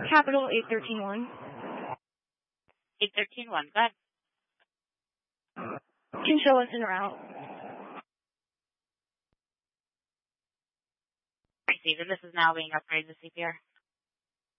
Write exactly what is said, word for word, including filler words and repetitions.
Capital eight thirteen one. eight thirteen one, go ahead. Can show us en route. Received, and this is now being upgraded to C P R.